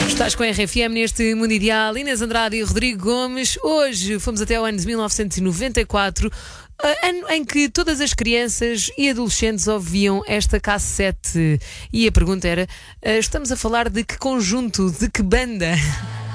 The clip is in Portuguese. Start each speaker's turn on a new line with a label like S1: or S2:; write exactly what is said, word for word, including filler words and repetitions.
S1: Estás com a R F M neste Mundo Ideal. Inês Andrade e Rodrigo Gomes. Hoje fomos até ao ano de mil novecentos e noventa e quatro, ano em que todas as crianças e adolescentes ouviam esta cassete. E a pergunta era: estamos a falar de que conjunto, de que banda?